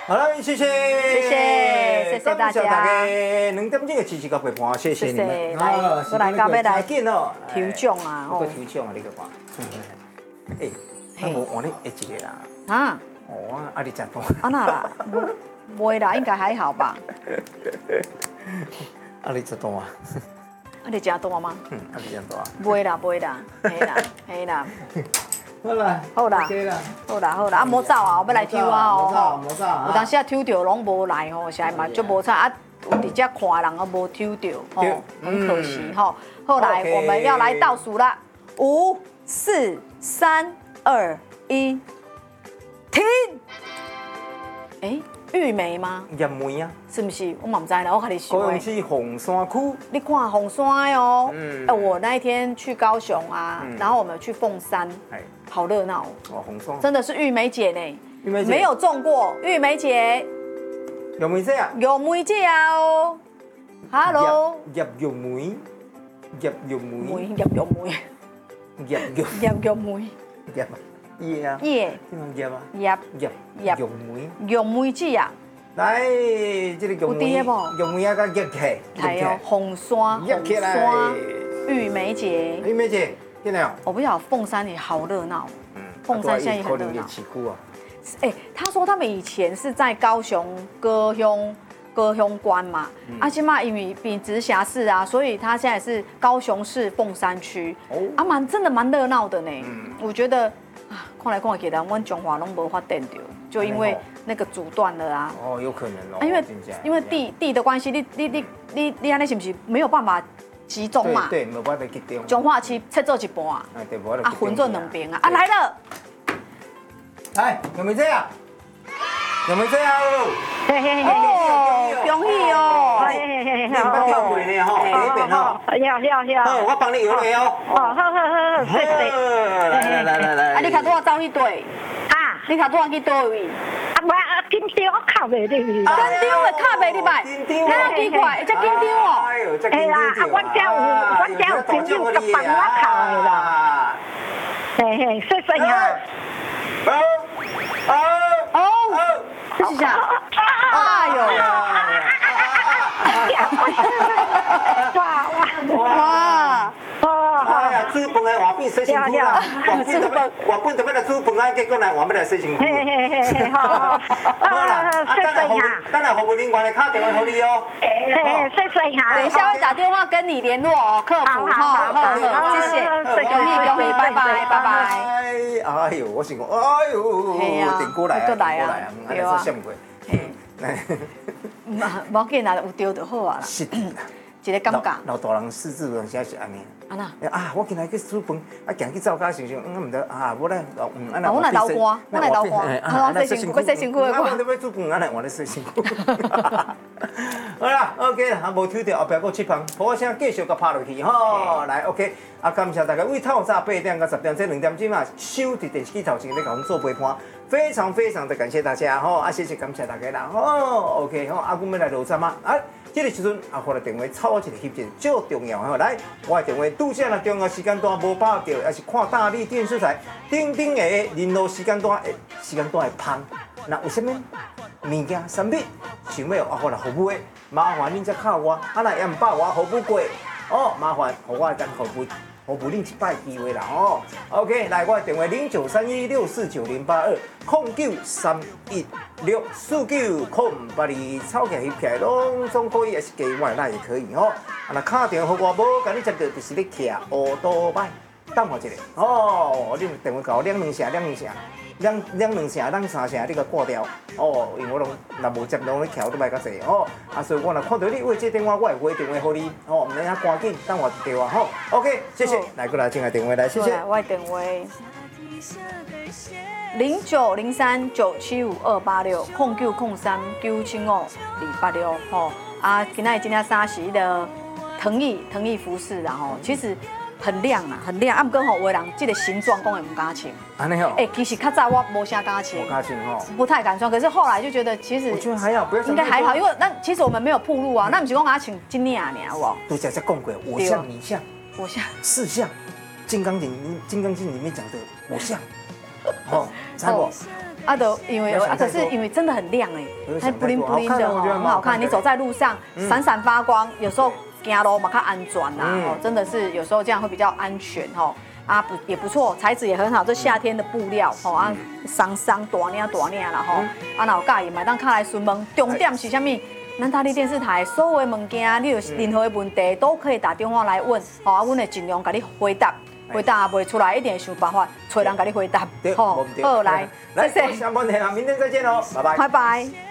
好了，谢谢大家， 两点钟的支持跟陪伴，谢谢你们。 我来到要来紧哦， 抽奖啊， 我抽奖啊，你个看。哎，我换你一个啦。 啊？ 哦，啊你吃多？ 啊那啦，不会啦，应该还好吧？ 啊你吃多啊？ 啊你吃多吗？ 啊你吃多啊？ 不会啦，嘿啦。 好啦， 好啦，啊，莫走啊，我要来抽啊哦。莫走。 有当时啊抽到拢无来吼，实在嘛足无彩啊，有伫遮看人啊无抽到吼，很可惜吼。后来我们要来倒数啦，5、4、3、2、1，停。玉梅吗？ 叶梅啊？ 是不是？我嘛唔知啦，我跟你说。 高雄市凤山区。 你看凤山的哦。我那一天去高雄啊，然后我们去凤山，好热闹哦。凤山。真的是玉梅姐呢。玉梅姐。没有中过，玉梅姐。 玉梅姐啊？ 玉梅姐哦。Hello。 叶玉梅。叶玉梅。 叶玉梅。 叶啊。 叶。 點樣葉啊？ 葉玉梅。 玉梅姐啊！ 來，這個玉梅啊，個葉起。 係哦，鳳山玉梅節。 玉梅節，見到？ 我不曉得鳳山也好熱鬧。鳳山現在也很熱鬧。他說他們以前是在高雄高雄關嘛，現在因為變直轄市啊，所以他現在是高雄市鳳山區。真的蠻熱鬧的呢。我覺得。看來看去，咱中華攏無發展到，就因為那個阻斷了啊。 哦，有可能哦。 因為地的關係，你安尼是不是沒有辦法集中嘛？ 對，沒辦法集中。 彰化市切做一半啊。分做兩邊啊。來了。 來，有沒有這樣？有沒有這樣？ 哦，恭喜哦！ 你唔捌跳過呢？吼，呢邊吼。要。好，我幫你游落哦。 好，謝謝。 來。 你卡多少走去對？你卡多少去對位？ 我緊張，我靠袂入去。 緊張的卡袂入來，你好奇怪，這緊張哦。 係啦，我有朋友就幫我靠的啦。謝謝呀。 這是啥？哎呦！哇！ 哎呀，煮飯的話變洗身軀啦，話本特別來煮飯啊，結果來話要來洗身軀。好啦，等下服務人員來打電話給你哦。 謝謝呀。 等一下會打電話跟你聯絡哦，客服。好，謝謝，恭喜，拜拜。 哎呦，我想講，哎呦，電過來啊，對啊，閃過。 唔要緊啦，有丟就好啊啦。 是一個感覺。 老大人識字，有陣時是安尼。 安那？ 我今日去煮飯，行去灶家想想，唔得我來， 我來流汗，我洗身軀的我要煮飯，安尼我來洗身軀。好啦 ，OK 啦，無抽到後壁佫7分，好聲繼續佮拍落去吼，來 OK，感謝大家為透早8點到10點這2點鐘啊，收佇電視機頭前咧，甲阮做陪伴，非常非常的感謝大家吼，謝謝感謝大家啦吼 ，OK 吼，阮要來落站啊，這個時陣互來電話湊一個翕證，最重要吼，來，我的電話拄則若重要時間段無把握到，也是看大力電視台，頂的任何時間段會芳，那有啥物物件產品想要互來服務的，麻煩恁再靠我，若也唔把我服務過，麻煩互我等服務恁一擺機會啦OK， 來我的電話0931649082，0931649082，抄起來翕起來攏總可以，也是加我來也可以那打電話給我無，甲你接到就是咧騎烏多擺，等我一下你電話給我兩聲，咱三聲你個掛掉因為我攏若無接攏咧騎都歹較濟所以我若看到你為這電話，我會回電話給你唔免遐趕緊，等我一電話OK， 謝謝，來過來進來電話來，謝謝。 我的電話0903975286，0903975286今仔今天衫是迄個藤藝服飾啦其實。很亮啊，很亮。不過有的人這個形狀講會唔敢穿。 安尼其實較早我無啥敢穿。不太敢穿。可是後來就覺得其實。 我覺得還好，不要。 應該還好，因為其實我們沒有暴露啊，那不是講敢穿這領有無？ 都在講過，我像你像。 我像。 是像，《金剛經》裡面講的我像。知無？ 可是因为真的很亮哎，还布灵布灵的哦，很好看。你走在路上闪闪发光，有时候行路嘛较安全呐，哦，真的是有时候这样会比较安全哦。啊不也不错，材质也很好，这夏天的布料吼啊，松大领啦吼，啊若有介意买当卡来询问，重点是啥物？咱大利电视台所有的物件，你有任何的问题都可以打电话来问，吼啊，阮会尽量给你回答。回答也袂出来，一定会想办法找人给你回答。 好， 好，来，谢谢。 下半天啊，明天再见喽，拜拜。 拜拜。